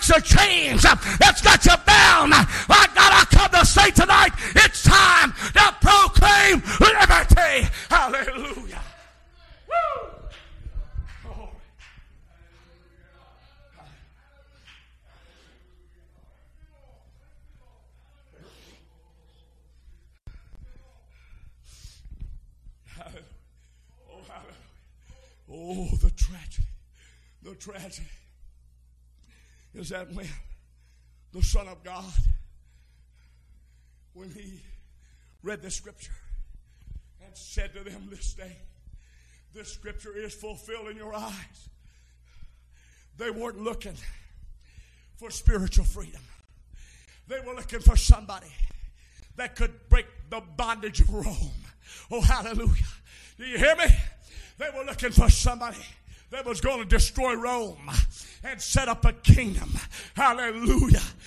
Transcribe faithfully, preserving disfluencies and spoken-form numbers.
the chains that's got you bound. My God, I come to say tonight, it's time to proclaim liberty. Hallelujah. Woo! Oh. Hallelujah. Oh, hallelujah. Oh, the tragedy. The tragedy is that when the Son of God, when he read the scripture and said to them this day, this scripture is fulfilled in your eyes. They weren't looking for spiritual freedom. They were looking for somebody that could break the bondage of Rome. Oh, hallelujah. Do you hear me? They were looking for somebody that was going to destroy Rome and set up a kingdom. Hallelujah.